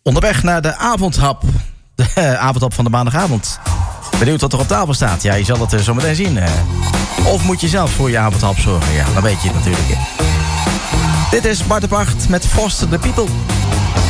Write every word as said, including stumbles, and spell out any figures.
Onderweg naar de avondhap. De avondhap van de maandagavond. Benieuwd wat er op tafel staat? Ja, je zal het zo meteen zien. Of moet je zelf voor je avondhap zorgen? Ja, dan weet je het natuurlijk. Dit is Bart de Pacht met Foster the People.